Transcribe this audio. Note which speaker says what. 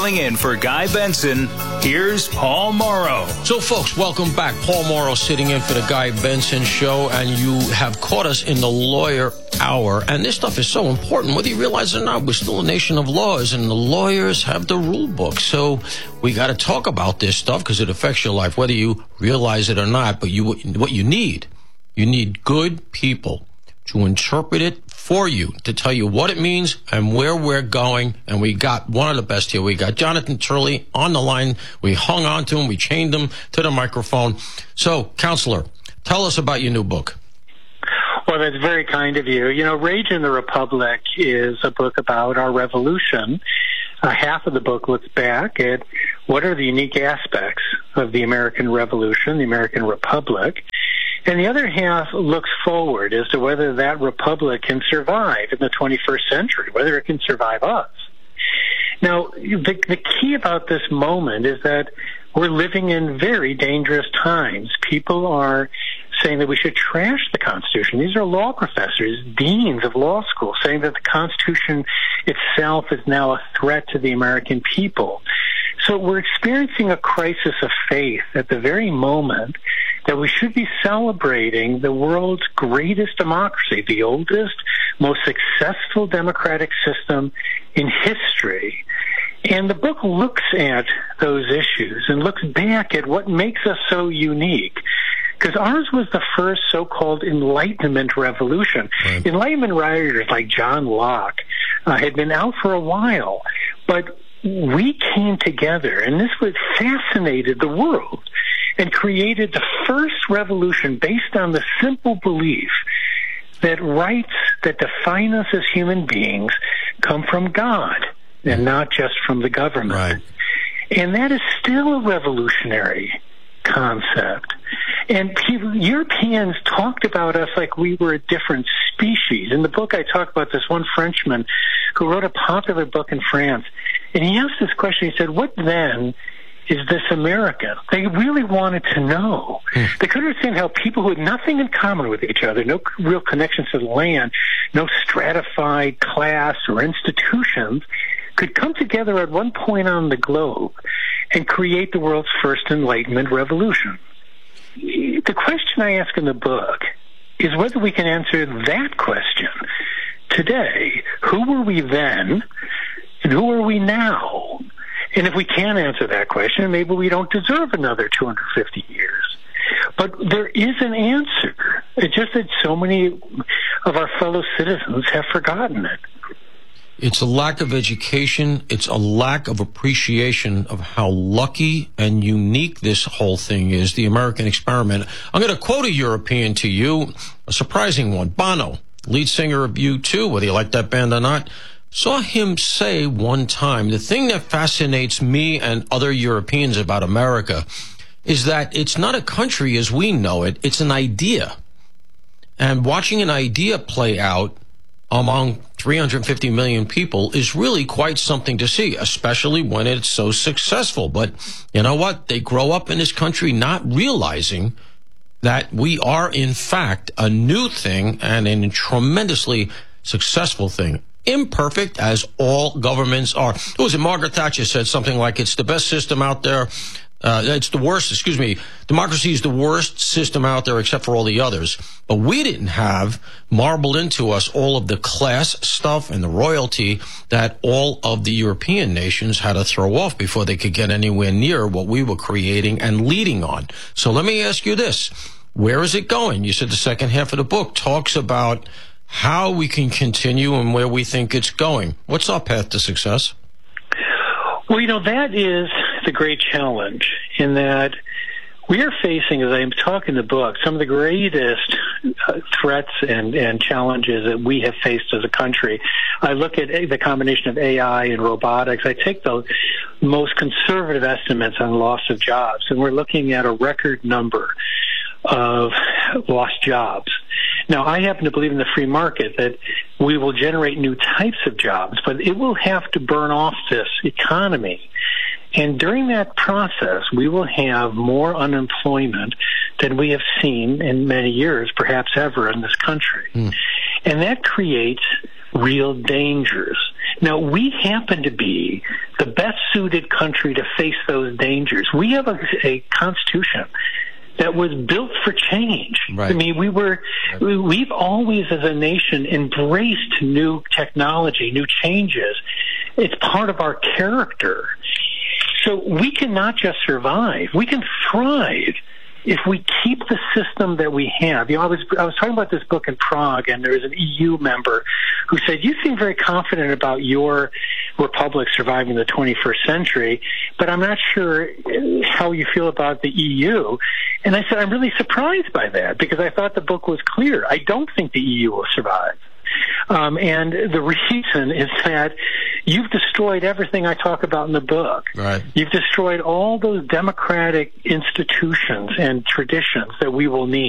Speaker 1: Filling in for Guy Benson, here's Paul Morrow.
Speaker 2: So, folks, welcome back. Paul Morrow sitting in for the Guy Benson Show, and you have caught us in the Lawyer Hour. And this stuff is so important. Whether you realize it or not, we're still a nation of laws, and the lawyers have the rule book. So we got to talk about this stuff because it affects your life, whether you realize it or not. But what you need good people to interpret it for you, to tell you what it means and where we're going. And we got one of the best here. We got Jonathan Turley on the line. We hung on to him. We chained him to the microphone. So, Counselor, tell us about your new book.
Speaker 3: Well, that's very kind of you. You know, Rage in the Republic is a book about our revolution. Half of the book looks back at what are the unique aspects of the American Revolution, the American Republic. And the other half looks forward as to whether that republic can survive in the 21st century, whether it can survive us. Now, the key about this moment is that we're living in very dangerous times. People are saying that we should trash the Constitution. These are law professors, deans of law schools, saying that the Constitution itself is now a threat to the American people. So we're experiencing a crisis of faith at the very moment that we should be celebrating the world's greatest democracy, the oldest, most successful democratic system in history. And the book looks at those issues and looks back at what makes us so unique. Because ours was the first so-called Enlightenment revolution. Right. Enlightenment writers like John Locke had been out for a while, but we came together, and this was fascinated the world, and created the first revolution based on the simple belief that rights that define us as human beings come from God and not just from the government.
Speaker 2: Right.
Speaker 3: And that is still a revolutionary concept. And Europeans talked about us like we were a different species. In the book, I talk about this one Frenchman who wrote a popular book in France. And he asked this question. He said, what then is this America? They really wanted to know. They couldn't understand how people who had nothing in common with each other, no real connections to the land, no stratified class or institutions, could come together at one point on the globe and create the world's first Enlightenment revolution. The question I ask in the book is whether we can answer that question today. Who were we then, and who are we now? And if we can't answer that question, maybe we don't deserve another 250 years. But there is an answer. It's just that so many of our fellow citizens have forgotten it.
Speaker 2: It's a lack of education. It's a lack of appreciation of how lucky and unique this whole thing is, the American experiment. I'm going to quote a European to you, a surprising one. Bono, lead singer of U2, whether you like that band or not, saw him say one time, the thing that fascinates me and other Europeans about America is that it's not a country as we know it, it's an idea. And watching an idea play out among 350 million people is really quite something to see, especially when it's so successful. But you know what? They grow up in this country not realizing that we are, in fact, a new thing and a tremendously successful thing. Imperfect as all governments are. What was it? Margaret Thatcher said something like, it's the best system out there. It's the worst, democracy is the worst system out there except for all the others. But we didn't have marbled into us all of the class stuff and the royalty that all of the European nations had to throw off before they could get anywhere near what we were creating and leading on. So let me ask you this. Where is it going? You said the second half of the book talks about how we can continue and where we think it's going. What's our path to success?
Speaker 3: Well, you know, that is the great challenge in that we are facing, as I'm talking in the book, some of the greatest threats and challenges that we have faced as a country. I look at the combination of AI and robotics. I take the most conservative estimates on loss of jobs, and we're looking at a record number of lost jobs. Now, I happen to believe in the free market that we will generate new types of jobs, but it will have to burn off this economy. And during that process, we will have more unemployment than we have seen in many years, perhaps ever, in this country. And that creates real dangers. Now, we happen to be the best suited country to face those dangers. We have a constitution that was built for change.
Speaker 2: Right.
Speaker 3: I mean, we've always as a nation embraced new technology, new changes. It's part of our character. So we can not just survive, we can thrive if we keep the system that we have. You know, I was talking about this book in Prague, and there was an EU member who said, you seem very confident about your republic surviving the 21st century, but I'm not sure how you feel about the EU. And I said, I'm really surprised by that, because I thought the book was clear. I don't think the EU will survive. And the reason is that you've destroyed everything I talk about in the book.
Speaker 2: Right.
Speaker 3: You've destroyed all those democratic institutions and traditions that we will need.